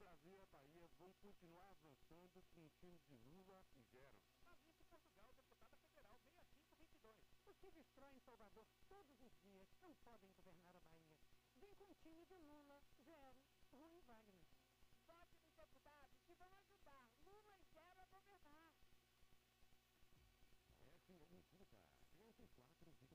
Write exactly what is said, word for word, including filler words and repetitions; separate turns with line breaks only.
Brasil e a Bahia vão continuar avançando com um time de Lula e zero.
Alice Portugal, deputada federal, seis cinco dois dois.
Os que destroem Salvador todos os dias não podem governar a Bahia. Vem com o time de Lula, zero, Rui Wagner.
Vote nos deputados que vão ajudar Lula e zero a governar.
S M Fruta, trinta e quatro